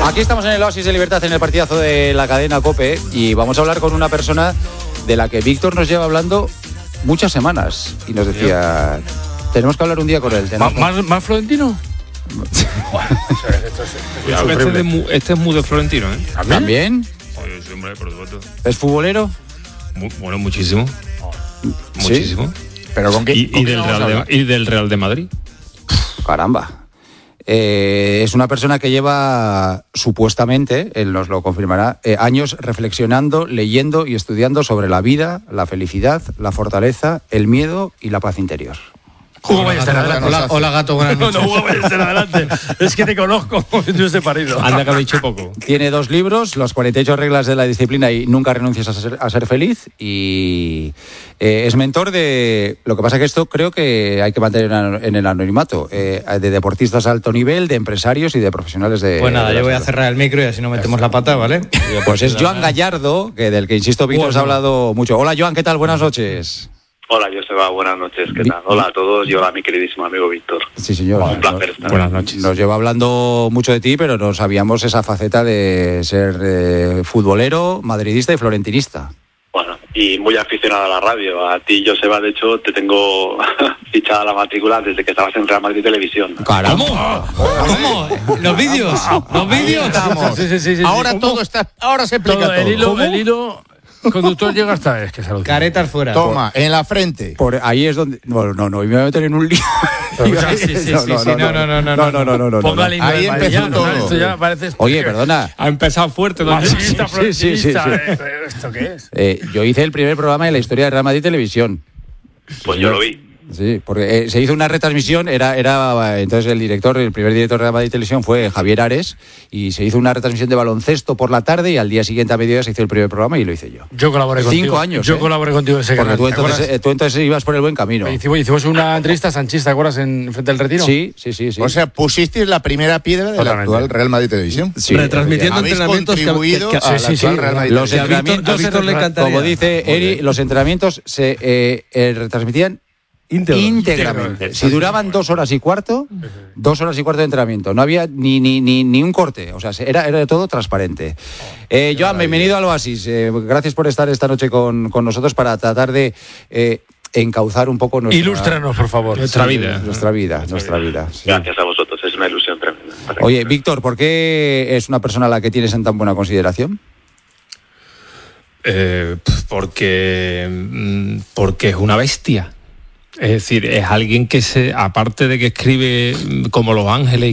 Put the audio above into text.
Aquí estamos en el Oasis de Libertad, en el partidazo de la cadena COPE, y vamos a hablar con una persona de la que Víctor nos lleva hablando muchas semanas y nos decía, tenemos que hablar un día con él. ¿Más Florentino? Este es muy de Florentino, ¿eh? ¿También? Oye, sí, hombre, por supuesto. ¿Es futbolero? Bueno, muchísimo. Muchísimo. ¿Sí? ¿Pero con qué? ¿Y del Real de Madrid? Caramba. Es una persona que lleva, supuestamente, él nos lo confirmará, años reflexionando, leyendo y estudiando sobre la vida, la felicidad, la fortaleza, el miedo y la paz interior. Hola, gato, buenas noches. No voy a ser adelante. Es que te conozco, yo sé parido. Anda que lo he dicho poco. Tiene 2 libros, Los 48 reglas de la disciplina y Nunca renuncies a ser feliz, y es mentor de... Lo que pasa que esto creo que hay que mantener en el anonimato, de deportistas de alto nivel, de empresarios y de profesionales de... Pues nada, yo voy a cerrar el micro y así no metemos la pata, ¿vale? Pues es Joan Gallardo, del que, insisto, Víctor os ha hablado mucho. Hola, Joan, ¿qué tal? Buenas noches. Hola, Joseba, buenas noches, ¿qué tal? Hola a todos y hola a mi queridísimo amigo Víctor. Sí, señor. Un placer estar. Buenas noches. Nos lleva hablando mucho de ti, pero no sabíamos esa faceta de ser futbolero, madridista y florentinista. Bueno, y muy aficionado a la radio. A ti, Joseba, de hecho, te tengo fichada la matrícula desde que estabas en Real Madrid Televisión. ¡Caramba! ¿Cómo? ¿Los vídeos? ¿Los vídeos? Sí. Ahora todo está... Ahora se explica todo. El hilo conductor llega hasta... Es que salud. Caretas fuera. Toma, en la frente. Por ahí es donde... No, y me voy a meter en un lío. No. Póngale ahí empezó todo. Esto ya parece... Oye, perdona. Ha empezado fuerte. Sí. ¿Esto qué es? Yo hice el primer programa de la historia de Real Madrid Televisión. Pues yo lo vi. Sí, porque se hizo una retransmisión, era entonces el primer director de Real Madrid Televisión fue Javier Ares, y se hizo una retransmisión de baloncesto por la tarde, y al día siguiente a mediodía se hizo el primer programa y lo hice yo. Yo colaboré contigo. 5 años. Yo colaboré contigo en ese porque canal. tú entonces ibas por el buen camino. Hicimos una entrevista sanchista, ¿te acuerdas? En Frente del Retiro. Sí. O sea, pusisteis la primera piedra de la actual Real Madrid Televisión. Sí, retransmitiendo habéis entrenamientos contribuido a la actual Real Madrid Los Televisión. entrenamientos, como dice Eri, los entrenamientos se retransmitían íntegramente. Si duraban 2 horas y cuarto, 2 horas y cuarto de entrenamiento. No había ni un corte. O sea, era todo transparente. Joan, bienvenido al Oasis. Gracias por estar esta noche con nosotros para tratar de encauzar un poco nuestra... Ilústranos, por favor. Nuestra vida. Sí. Gracias a vosotros, es una ilusión tremenda. Oye, Víctor, ¿por qué es una persona a la que tienes en tan buena consideración? Porque es una bestia. Es decir, es alguien que aparte de que escribe como Los Ángeles